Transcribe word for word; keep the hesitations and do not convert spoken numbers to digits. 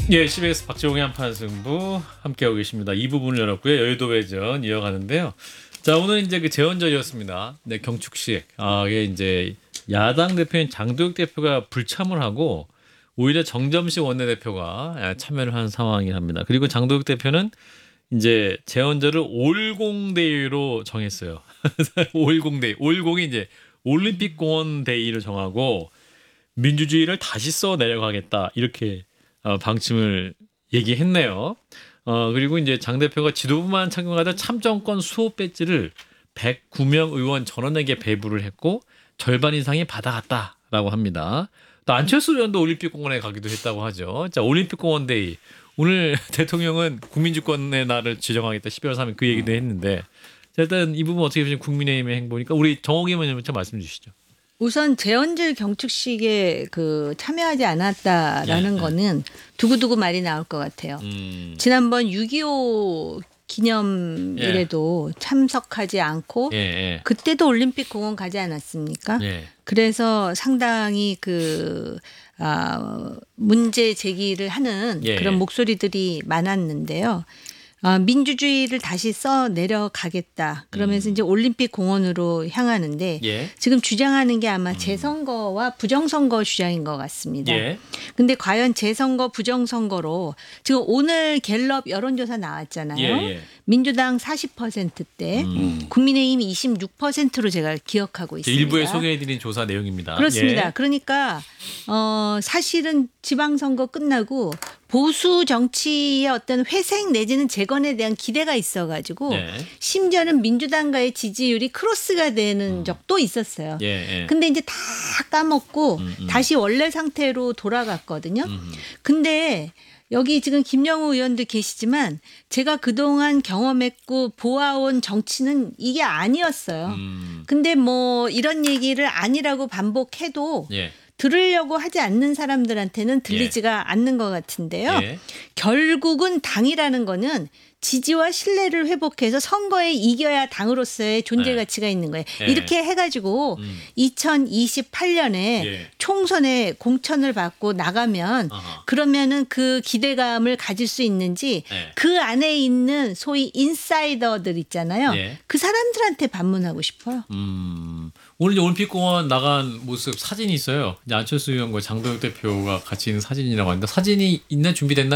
예, 씨비에스 박재홍의 한판 승부 함께하고 계십니다. 이 부분을 열었고요. 여의도 외전 이어가는데요. 자, 오늘 이제 그 재원전이었습니다. 네, 경축식. 아, 이게 이제 야당 대표인 장도혁 대표가 불참을 하고 오히려 정점식 원내대표가 참여를 한 상황이랍니다. 그리고 장도혁 대표는 이제 재원전을 오백데이로 정했어요. 오백데이. 오백이 이제 올림픽 공원 데이를 정하고 민주주의를 다시 써 내려가겠다. 이렇게 어, 방침을 얘기했네요. 어, 그리고 이제 장 대표가 지도부만 착용하던 참정권 수호 배지를 백구 명 의원 전원에게 배부를 했고 절반 이상이 받아갔다라고 합니다. 또 안철수 의원도 올림픽공원에 가기도 했다고 하죠. 자, 올림픽공원 데이. 오늘 대통령은 국민주권의 날을 지정하겠다. 십이월 삼일 그 얘기도 했는데 자, 일단 이 부분 어떻게 보시면 국민의힘의 행보니까 우리 정옥 의원님부터 말씀 주시죠. 우선 재원질 경축식에 그 참여하지 않았다라는 예, 거는 두고두고 말이 나올 것 같아요. 음. 지난번 육이오 기념일에도 참석하지 않고 예, 예. 그때도 올림픽 공원 가지 않았습니까? 예. 그래서 상당히 그 아, 문제 제기를 하는 예. 그런 목소리들이 많았는데요. 아, 민주주의를 다시 써 내려가겠다. 그러면서 음. 이제 올림픽 공원으로 향하는데 예. 지금 주장하는 게 아마 재선거와 부정선거 주장인 것 같습니다. 예. 근데 과연 재선거 부정선거로 지금 오늘 갤럽 여론조사 나왔잖아요. 예, 예. 민주당 사십 퍼센트대 음. 국민의힘 이십육 퍼센트로 제가 기억하고 있습니다. 일부에 소개해드린 조사 내용입니다. 그렇습니다. 예. 그러니까 어, 사실은 지방선거 끝나고 보수 정치의 어떤 회생 내지는 재건에 대한 기대가 있어가지고 네. 심지어는 민주당과의 지지율이 크로스가 되는 음. 적도 있었어요. 예, 예. 근데 이제 다 까먹고 음, 음. 다시 원래 상태로 돌아갔거든요. 음. 근데 여기 지금 김영우 의원도 계시지만 제가 그동안 경험했고 보아온 정치는 이게 아니었어요. 음. 근데 뭐 이런 얘기를 아니라고 반복해도 예. 들으려고 하지 않는 사람들한테는 들리지가 않는 것 같은데요. 예. 결국은 당이라는 거는 지지와 신뢰를 회복해서 선거에 이겨야 당으로서의 존재 네. 가치가 있는 거예요. 네. 이렇게 해가지고 음. 이천이십팔 년에 예. 총선에 공천을 받고 나가면 아하. 그러면은 그 기대감을 가질 수 있는지 네. 그 안에 있는 소위 인사이더들 있잖아요. 예. 그 사람들한테 반문하고 싶어요. 음. 오늘 이제 올림픽공원 나간 모습 사진이 있어요. 이제 안철수 의원과 장도혁 대표가 같이 있는 사진이라고 하는데 사진이 있나 준비됐나?